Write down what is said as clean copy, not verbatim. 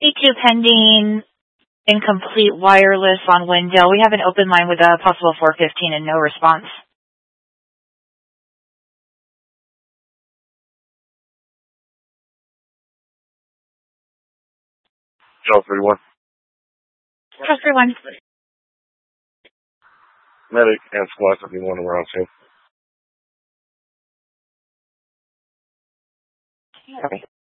E2 pending, incomplete wireless on window. We have an open line with a possible 415 and no response. Joe 31. Charles 31. Medic and squad 51 around 10. Okay.